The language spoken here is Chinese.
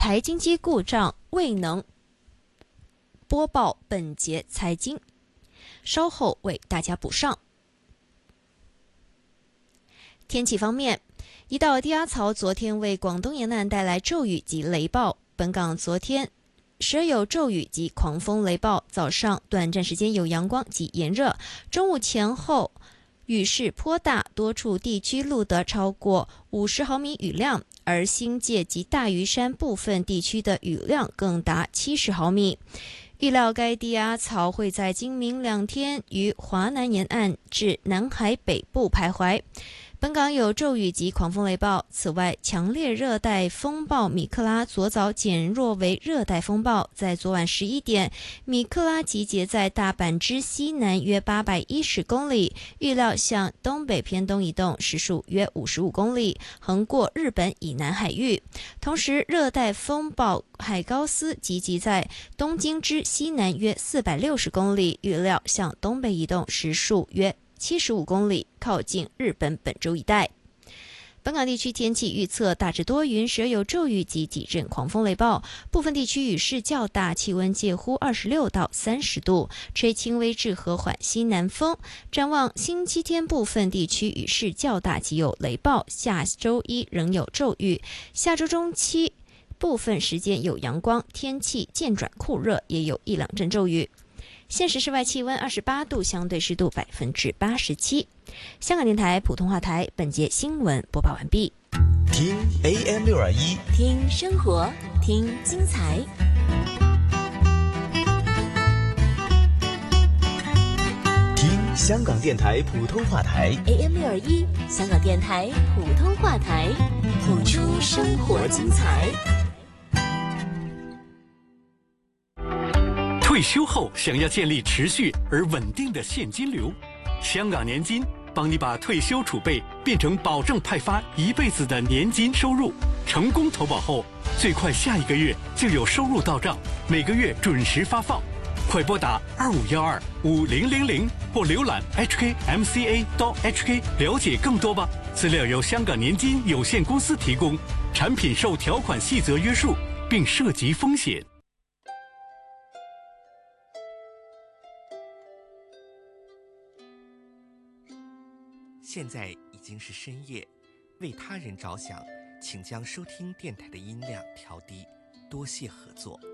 台经机故障未能播报本节财经，稍后为大家补上。天气方面，一道低压槽昨天为广东沿岸带来骤雨及雷暴，本港昨天时而有骤雨及狂风雷暴，早上短暂时间有阳光及炎热，中午前后雨势颇大，多处地区录得超过50毫米雨量，而新界及大屿山部分地区的雨量更达70毫米。预料该低压槽会在今明2天于华南沿岸至南海北部徘徊。本港有骤雨及狂风雷暴，此外，强烈热带风暴米克拉昨早减弱为热带风暴，在昨晚11点，米克拉集结在大阪之西南约810公里，预料向东北偏东移动，时速约55公里，横过日本以南海域。同时，热带风暴海高斯集结在东京之西南约460公里，预料向东北移动，时速约75公里，靠近日本本州一带。本港地区天气预测大致多云，时而有骤雨及几阵狂风雷暴，部分地区雨势较大，气温介乎26到30度，吹轻微至和缓西南风。展望星期天，部分地区雨势较大及有雷暴，下周一仍有骤雨，下周中期部分时间有阳光，天气渐转酷热，也有1-2阵骤雨。现时室外气温28度，相对湿度87%。香港电台普通话台本节新闻播报完毕。 听 AM621， 听生活，听精彩。 听香港电台普通话台 AM621，香港电台普通话台，谱出生活精彩。 退休后想要建立持续而稳定的现金流，香港年金帮你把退休储备变成保证派发一辈子的年金收入。成功投保后，最快下一个月就有收入到账，每个月准时发放。快拨打25125000或浏览 hkmca.hk 了解更多吧。资料由香港年金有限公司提供，产品受条款细则约束，并涉及风险。 现在已经是深夜，为他人着想，请将收听电台的音量调低，多谢合作。